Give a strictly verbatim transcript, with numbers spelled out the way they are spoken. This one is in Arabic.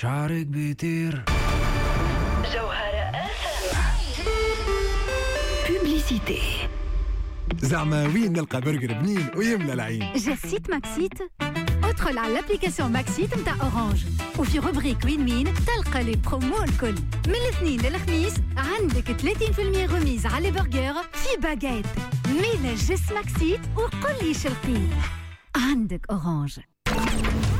شعرك بيطير. جوهرة بوبليسيتي. زعما وين نلقى برجر بنين ويملى العين؟ جسيت ماكسيت. ادخل على الابليكاسيون ماكسيت متاع اورانج وفي روبريك وين مين تلقى لي برومو الكل. من الاثنين للخميس عندك ثلاثين بالمية رميز على برجر في باجيت. ميل جس ماكسيت وقل لي شلقي. عندك اورانج.